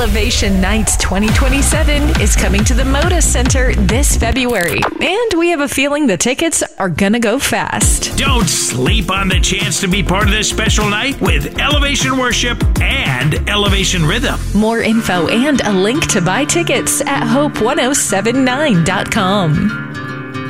Elevation Nights 2027 is coming to the Moda Center this February, and we have a feeling the tickets are gonna go fast. Don't sleep on the chance to be part of this special night with Elevation Worship and Elevation Rhythm. More info and a link to buy tickets at hope1079.com.